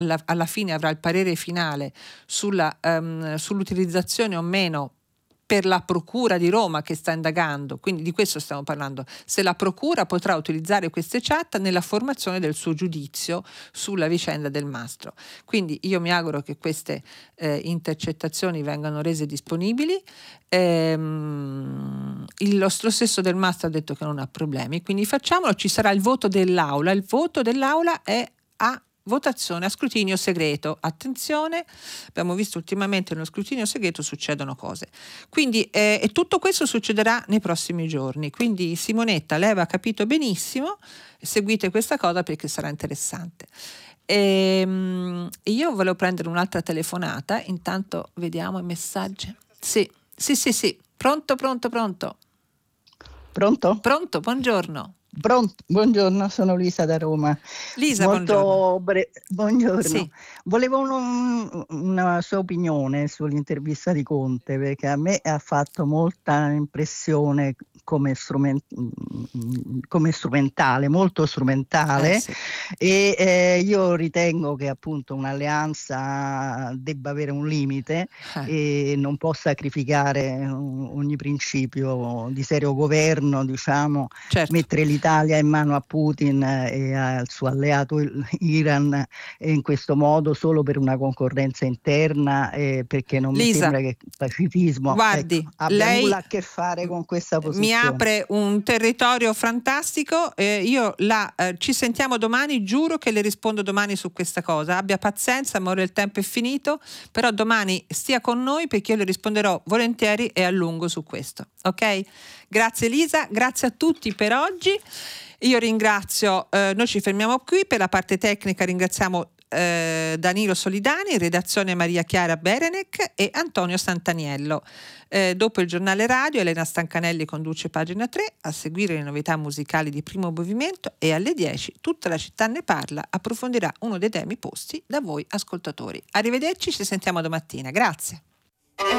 alla fine avrà il parere finale sull'utilizzazione o meno per la Procura di Roma che sta indagando, quindi di questo stiamo parlando, se la Procura potrà utilizzare queste chat nella formazione del suo giudizio sulla vicenda del Mastro. Quindi io mi auguro che queste intercettazioni vengano rese disponibili. Lo stesso Del Mastro ha detto che non ha problemi, quindi facciamolo, ci sarà il voto dell'Aula. Il voto dell'Aula è a votazione a scrutinio segreto. Attenzione, abbiamo visto ultimamente nello scrutinio segreto succedono cose. Quindi e tutto questo succederà nei prossimi giorni. Quindi Simonetta, lei aveva capito benissimo, seguite questa cosa perché sarà interessante. Io volevo prendere un'altra telefonata, intanto vediamo i messaggi. Sì. Pronto? Pronto? Pronto, buongiorno. Buongiorno, sono Lisa da Roma. Lisa, buongiorno. Buongiorno. Sì. Volevo una sua opinione sull'intervista di Conte, perché a me ha fatto molta impressione come strumentale, molto strumentale, Sì. e io ritengo che appunto un'alleanza debba avere un limite e non può sacrificare ogni principio di serio governo, diciamo, certo. Mettere l'Italia in mano a Putin e al suo alleato Iran in questo modo solo per una concorrenza interna, perché non mi sembra che il pacifismo abbia nulla a che fare con questa posizione. Mi apre un territorio fantastico, io ci sentiamo domani, giuro che le rispondo domani su questa cosa, abbia pazienza, amore, il tempo è finito, però domani stia con noi perché io le risponderò volentieri e a lungo su questo, ok? Grazie Elisa, grazie a tutti per oggi. Io ringrazio, noi ci fermiamo qui, per la parte tecnica ringraziamo Danilo Solidani, redazione Maria Chiara Berenec e Antonio Santaniello. Dopo il giornale radio Elena Stancanelli conduce Pagina 3, a seguire le novità musicali di Primo Movimento e alle 10 Tutta la città ne parla approfondirà uno dei temi posti da voi ascoltatori. Arrivederci, ci sentiamo domattina, grazie.